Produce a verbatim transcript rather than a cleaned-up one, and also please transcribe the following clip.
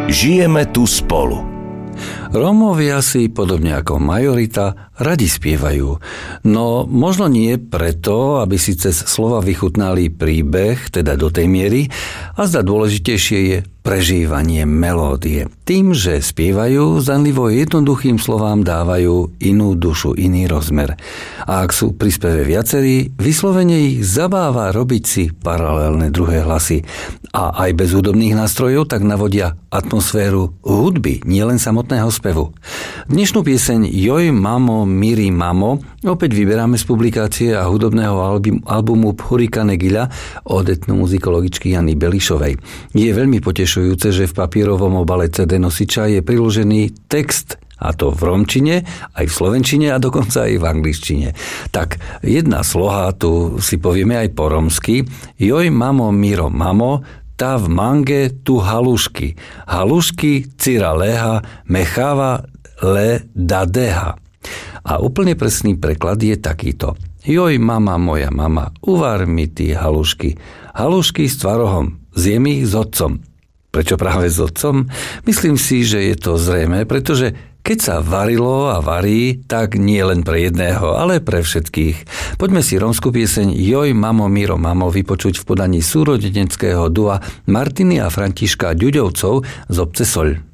Žijeme tu spolu. Rómovia si, podobne ako majorita, radi spievajú. No možno nie preto, aby si cez slova vychutnali príbeh, teda do tej miery, a zda dôležitejšie je prežívanie melódie. Tým, že spievajú, zdanlivo jednoduchým slovám dávajú inú dušu, iný rozmer. A ak sú pri speve viacerí, vyslovene ich zabáva robiť si paralelné druhé hlasy. A aj bez hudobných nástrojov tak navodia atmosféru hudby, nielen samotného spevu. Dnešnú pieseň Joj mamo, miri mamo opäť vyberáme z publikácie a hudobného albumu Pchurika Negila od etnomuzikologičky Jany Belišovej. Je veľmi potešujúce, že v papierovom obale cé dé nosiča je priložený text, a to v romčine, aj v slovenčine a dokonca aj v angličtine. Tak jedna sloha, tu si povieme aj po romsky. Joj mamo, miro mamo, tá v mange tu halušky. Halušky cira leha mecháva le dadeha. A úplne presný preklad je takýto. Joj mama, moja mama, uvar mi ty halušky. Halušky s tvarohom, zjem ich s otcom. Prečo práve s otcom? Myslím si, že je to zrejmé, pretože keď sa varilo a varí, tak nie len pre jedného, ale pre všetkých. Poďme si rómsku pieseň Joj mamo, miro mamo vypočuť v podaní súrodeneckého dua Martiny a Františka Ďuďovcov z obce Soľ.